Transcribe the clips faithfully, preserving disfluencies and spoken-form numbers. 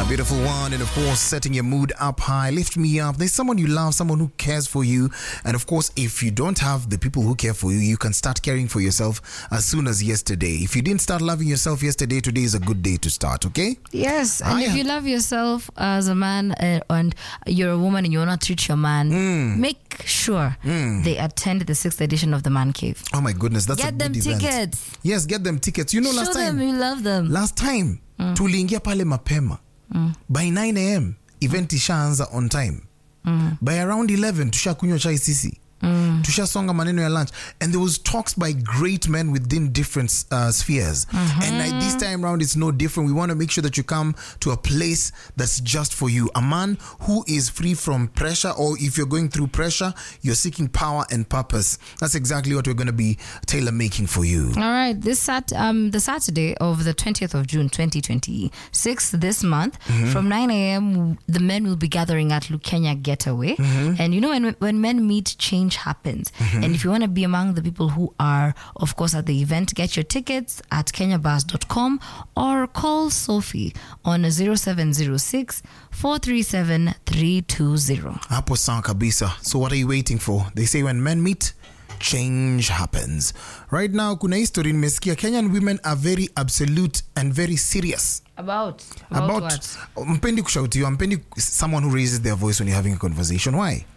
A beautiful one, and of course, setting your mood up high. Lift me up. There's someone you love, someone who cares for you. And of course, if you don't have the people who care for you, you can start caring for yourself as soon as yesterday. If you didn't start loving yourself yesterday, today is a good day to start, okay? Yes, and I if am- you love yourself as a man uh, and you're a woman and you want to treat your man, Mm. make sure they attend the sixth edition of the Man Cave. Oh my goodness, that's a Get good them event. tickets. Yes, get them tickets. You know, Show last them time, you love them. last time, tuliingia pale mapema. By nine a.m., event ishaanza on time. By around eleven, tushakunywa chai sisi. Tushasonga maneno ya lunch. And there was talks by great men within different uh, spheres. And uh, this time around, it's no different. We want to make sure that you come to a place that's just for you. A man who is free from pressure, or if you're going through pressure, you're seeking power and purpose. That's exactly what we're going to be tailor-making for you. All right, this sat um the Saturday of the twentieth of June twenty twenty-six, this month, from nine a.m. the men will be gathering at Lukenya Getaway. And you know, when when men meet, change happens. And if you want to be among the people who are, of course, at the event, get your tickets at kenya bus dot com or call Sophie on zero seven zero six, four three seven, three two zero. Hapo sawa kabisa. So what are you waiting for? They say when men meet, change happens. Right now, kuna history nimesikia. Kenyan women are very absolute and very serious. About? About, About what? mpendi kushautiwa, mpendi someone who raises their voice when you're having a conversation. Why?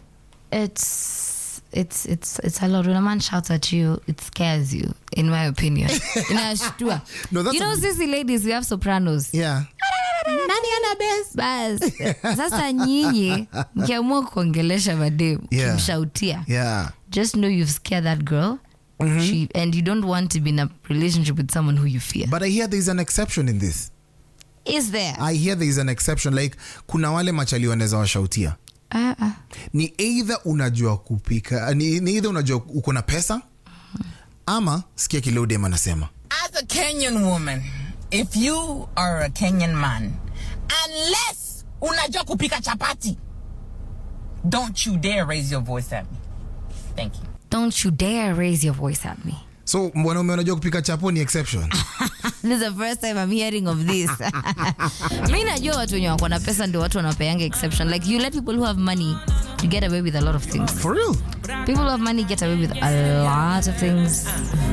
It's it's it's it's a lot. When a man shouts at you, it scares you, in my opinion. Inashtua. No, that's you know, a- sissy ladies, we have sopranos. Yeah. Nani ana best? Bas. Sasa nyinyi mkiamua kuongelesha madem, Yeah. kimshautia. Yeah. Just know you've scared that girl. She and you don't want to be in a relationship with someone who you fear. But I hear there's an exception in this. Is there? I hear there's an exception. Like, kuna wale machali wanaweza washautia. Uh, uh. Ni either unajua kupika, ni, ni either unajua uko na pesa, ama sikia kile dem anasema. As a Kenyan woman, if you are a Kenyan man, unless unajua kupika chapati, don't you dare raise your voice at me. Thank you. Don't you dare raise your voice at me. So mwanaume unajua kupika chapo ni exception. This is the first time I'm hearing of this. Mi najua watu wenye wako na pesa ndio watu wanapeanga exception. Like you let people who have money to get away with a lot of things. For real? People who have money get away with a lot of things.